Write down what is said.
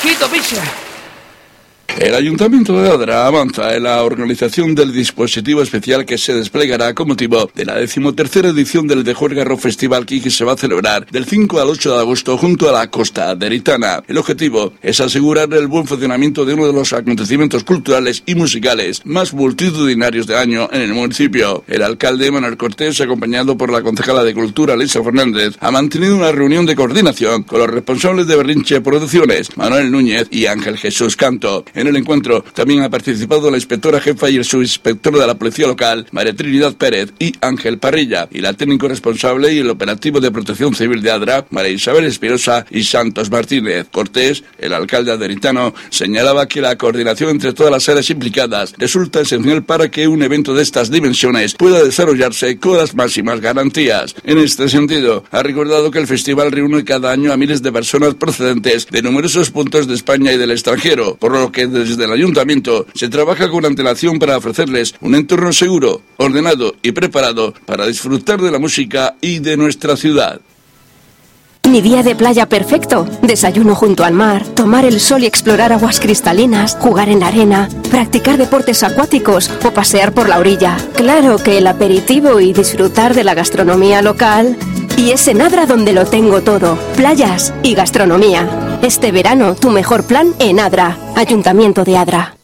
Quito, picha. El Ayuntamiento de Adra avanza en la organización del dispositivo especial que se desplegará con motivo de la 13ª edición del De Juergarro Festival que se va a celebrar del 5 al 8 de agosto junto a la costa aderitana. El objetivo es asegurar el buen funcionamiento de uno de los acontecimientos culturales y musicales más multitudinarios del año en el municipio. El alcalde Manuel Cortés, acompañado por la concejala de Cultura Elisa Fernández, ha mantenido una reunión de coordinación con los responsables de Berrinche Producciones, Manuel Núñez y Ángel Jesús Canto. En el encuentro también ha participado la inspectora jefa y el subinspector de la policía local, María Trinidad Pérez y Ángel Parrilla, y la técnico responsable y el operativo de protección civil de Adra, María Isabel Espinosa y Santos Martínez. Cortés, el alcalde aderitano, señalaba que la coordinación entre todas las áreas implicadas resulta esencial para que un evento de estas dimensiones pueda desarrollarse con las máximas garantías. En este sentido, ha recordado que el festival reúne cada año a miles de personas procedentes de numerosos puntos de España y del extranjero, por lo que desde el Ayuntamiento se trabaja con antelación para ofrecerles un entorno seguro, ordenado y preparado para disfrutar de la música y de nuestra ciudad. Mi día de playa perfecto. Desayuno junto al mar, tomar el sol y explorar aguas cristalinas, jugar en la arena, practicar deportes acuáticos o pasear por la orilla. Claro que el aperitivo y disfrutar de la gastronomía local. Y es en Adra donde lo tengo todo. Playas y gastronomía. Este verano, tu mejor plan en Adra. Ayuntamiento de Adra.